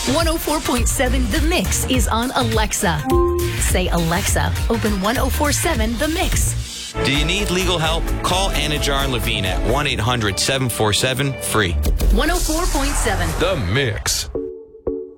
104.7 The Mix is on Alexa. Say, Alexa, open 104.7 The Mix. Do you need legal help? Call Anajar and Levine at 1-800-747-FREE. 104.7 The Mix.